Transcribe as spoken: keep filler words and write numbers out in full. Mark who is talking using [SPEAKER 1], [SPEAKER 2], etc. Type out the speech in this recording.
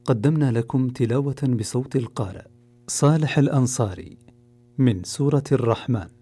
[SPEAKER 1] قدمنا لكم تلاوة بصوت القارئ صالح الأنصاري من سورة الرحمن.